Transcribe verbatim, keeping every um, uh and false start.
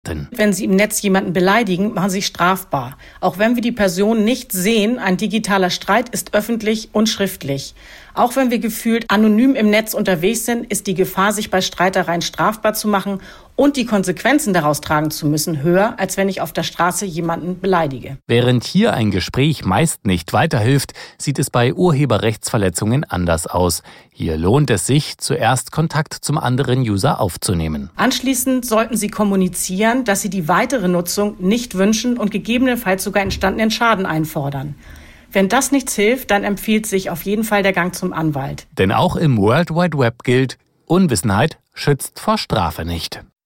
Expertin. Wenn Sie im Netz jemanden beleidigen, machen Sie sich strafbar. Auch wenn wir die Person nicht sehen, ein digitaler Streit ist öffentlich und schriftlich. Auch wenn wir gefühlt anonym im Netz unterwegs sind, ist die Gefahr, sich bei Streitereien strafbar zu machen und die Konsequenzen daraus tragen zu müssen, höher, als wenn ich auf der Straße jemanden beleidige. Während hier ein Gespräch meist nicht weiterhilft, sieht es bei Urheberrechtsverletzungen anders aus. Hier lohnt es sich, zuerst Kontakt zum anderen User aufzunehmen. Anschließend sollten Sie kommunizieren, dass Sie die weitere Nutzung nicht wünschen und gegebenenfalls sogar entstandenen Schaden einfordern. Wenn das nichts hilft, dann empfiehlt sich auf jeden Fall der Gang zum Anwalt. Denn auch im World Wide Web gilt, Unwissenheit schützt vor Strafe nicht.